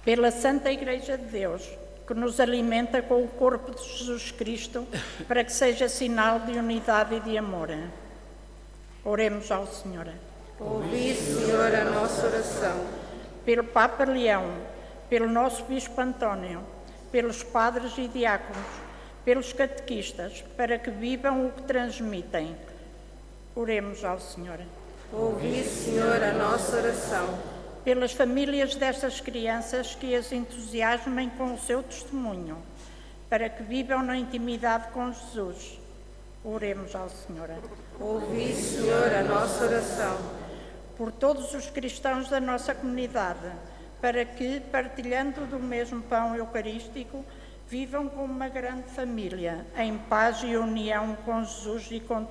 pela Santa Igreja de Deus, que nos alimenta com o corpo de Jesus Cristo, para que seja sinal de unidade e de amor. Oremos ao Senhor. Ouvi, Senhor, a nossa oração. Pelo Papa Leão, pelo nosso Bispo António, pelos padres e diáconos, pelos catequistas, para que vivam o que transmitem. Oremos ao Senhor. Ouvi, Senhor, a nossa oração. Pelas famílias destas crianças que as entusiasmem com o seu testemunho, para que vivam na intimidade com Jesus. Oremos ao Senhor. Ouvi, Senhor, a nossa oração. Por todos os cristãos da nossa comunidade, para que, partilhando do mesmo pão eucarístico, vivam como uma grande família, em paz e união com Jesus e com